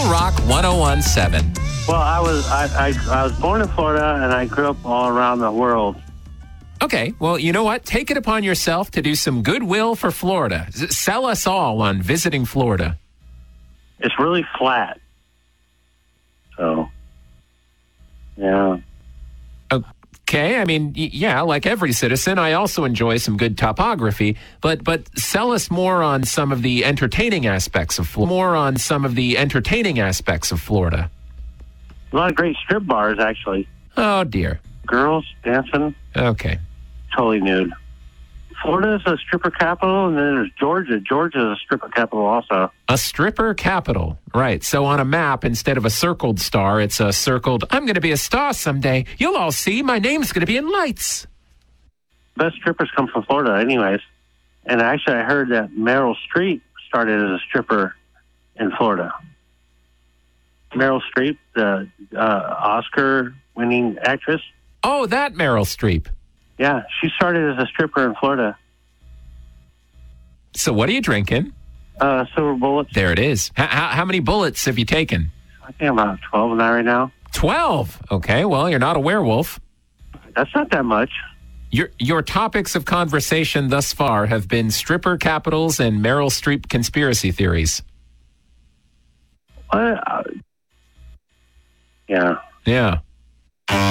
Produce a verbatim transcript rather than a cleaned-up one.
Full Rock one oh one point seven. Well, I was I, I I was born in Florida, and I grew up all around the world. Okay, well, you know what? Take it upon yourself to do some goodwill for Florida. S- Sell us all on visiting Florida. It's really flat. So, yeah. Okay, I mean, y- yeah, like every citizen, I also enjoy some good topography, but but sell us more on some of the entertaining aspects of Florida. More on some of the entertaining aspects of Florida. A lot of great strip bars, actually. Oh, dear. Girls dancing, Okay. totally nude. Florida is a stripper capital, and then there's Georgia. Georgia is a stripper capital also. A stripper capital. Right. So on a map, instead of a circled star, it's a circled, I'm going to be a star someday. You'll all see. My name's going to be in lights. Best strippers come from Florida anyways. And actually, I heard that Meryl Streep started as a stripper in Florida. Meryl Streep, the uh, Oscar-winning actress. Oh, that Meryl Streep. Yeah, she started as a stripper in Florida. So what are you drinking? Uh, silver bullets. There it is. H- how, how many bullets have you taken? I think I'm about twelve of that right now. twelve. Okay, well, you're not a werewolf. That's not that much. Your your topics of conversation thus far have been stripper capitals and Meryl Streep conspiracy theories. What? Uh, yeah. Yeah.